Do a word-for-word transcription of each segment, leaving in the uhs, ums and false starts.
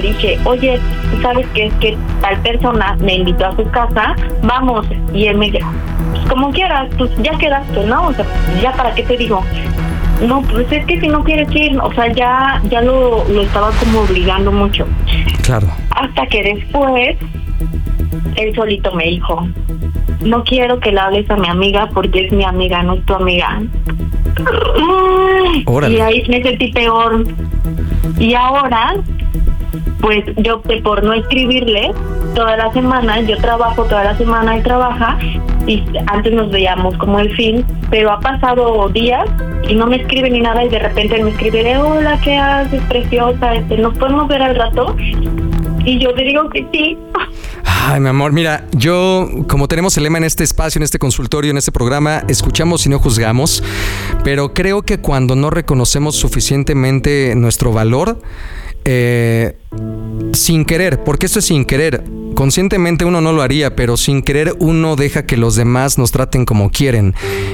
dije, oye, ¿sabes qué? Es que tal persona me invitó a su casa, vamos. Y él me dijo, pues como quieras, pues ya quedaste, ¿no? O sea, ya para qué te digo. No, pues es que si no quieres ir, o sea, ya ya lo, lo estaba como obligando mucho. Claro. Hasta que después, él solito me dijo, no quiero que le hables a mi amiga porque es mi amiga, no es tu amiga. Órale. Y ahí me sentí peor. Y ahora, pues yo opté por no escribirle toda la semana. Yo trabajo toda la semana, él trabaja. Y antes nos veíamos como el fin, pero ha pasado días y no me escribe ni nada, y de repente él me escribe de hola, ¿qué haces, preciosa? Este, ¿nos podemos ver al rato? Y yo le digo que sí. Ay, mi amor, mira, yo, como tenemos el lema en este espacio, en este consultorio, en este programa, escuchamos y no juzgamos, pero creo que cuando no reconocemos suficientemente nuestro valor, eh, sin querer, porque esto es sin querer, conscientemente uno no lo haría, pero sin querer uno deja que los demás nos traten como quieren.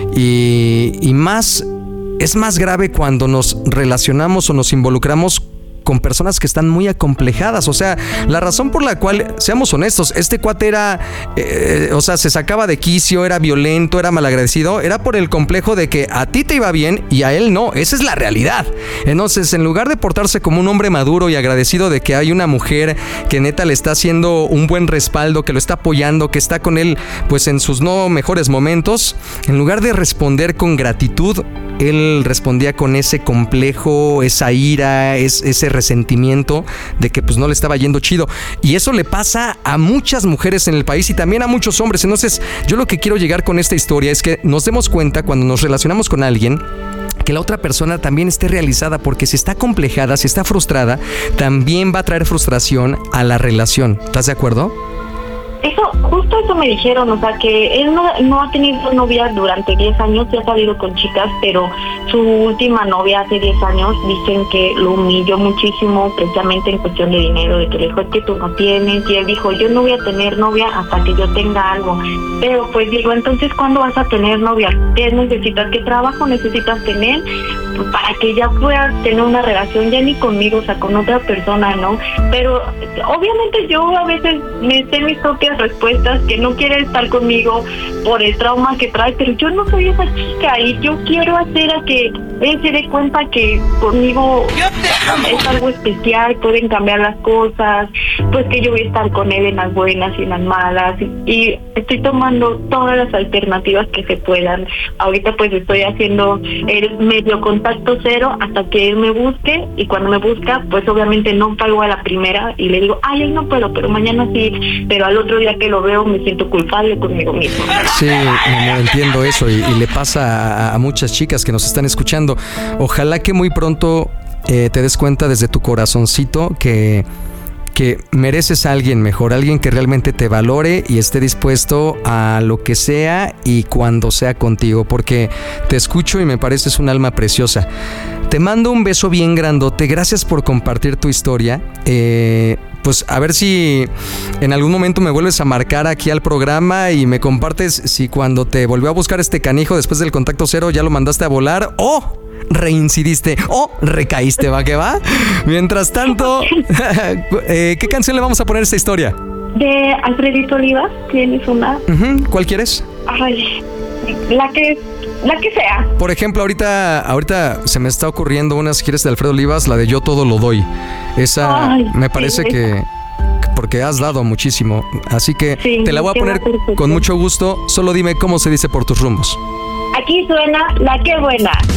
Y, y más, es más grave cuando nos relacionamos o nos involucramos con personas que están muy acomplejadas. O sea, la razón por la cual, seamos honestos, este cuate era, eh, o sea, se sacaba de quicio, era violento, era malagradecido, era por el complejo de que a ti te iba bien y a él no. Esa es la realidad. Entonces, en lugar de portarse como un hombre maduro y agradecido de que hay una mujer que neta le está haciendo un buen respaldo, que lo está apoyando, que está con él, pues en sus no mejores momentos, en lugar de responder con gratitud, él respondía con ese complejo, esa ira, es, ese resentimiento de que pues no le estaba yendo chido. Y eso le pasa a muchas mujeres en el país y también a muchos hombres. Entonces, yo lo que quiero llegar con esta historia es que nos demos cuenta cuando nos relacionamos con alguien que la otra persona también esté realizada, porque si está complejada, si está frustrada, también va a traer frustración a la relación. ¿Estás de acuerdo? Eso, justo eso me dijeron, o sea, que él no, no ha tenido novia durante diez años, se ha salido con chicas, pero su última novia hace diez años, dicen que lo humilló muchísimo, precisamente en cuestión de dinero, de que le dijo, es que tú no tienes, y él dijo, yo no voy a tener novia hasta que yo tenga algo. Pero pues digo, entonces, ¿cuándo vas a tener novia? ¿Qué necesitas? ¿Qué trabajo necesitas tener? Pues para que ya puedas tener una relación, ya ni conmigo, o sea, con otra persona, ¿no? Pero obviamente yo a veces me sé mis propias respuestas, que no quiere estar conmigo por el trauma que trae, pero yo no soy esa chica y yo quiero hacer a que él se dé cuenta que conmigo es algo especial, pueden cambiar las cosas, pues que yo voy a estar con él en las buenas y en las malas, y, y estoy tomando todas las alternativas que se puedan. Ahorita pues estoy haciendo el medio contacto cero hasta que él me busque, y cuando me busca pues obviamente no pago a la primera y le digo, ay, hoy no puedo, pero mañana sí, pero al otro día que lo veo me siento culpable conmigo mismo. Sí, no entiendo eso, y, y le pasa a, a muchas chicas que nos están escuchando. Ojalá que muy pronto eh, te des cuenta desde tu corazoncito que que mereces a alguien mejor, alguien que realmente te valore y esté dispuesto a lo que sea y cuando sea contigo, porque te escucho y me pareces un alma preciosa. Te mando un beso bien grandote, gracias por compartir tu historia. Eh, pues a ver si en algún momento me vuelves a marcar aquí al programa y me compartes si cuando te volvió a buscar este canijo después del contacto cero ya lo mandaste a volar o reincidiste o recaíste, ¿va que va? Mientras tanto, eh, ¿qué canción le vamos a poner a esta historia? De Alfredito Olivas, ¿tienes una? Uh-huh. ¿Cuál quieres? Ay, la que, la que sea. Por ejemplo, ahorita, ahorita se me está ocurriendo una, si quieres, de Alfredo Olivas, la de Yo Todo Lo Doy. Esa Ay, me parece sí, que... porque has dado muchísimo, así que sí, te la voy a poner con mucho gusto. Solo dime cómo se dice por tus rumbos. Aquí suena La Qué Buena.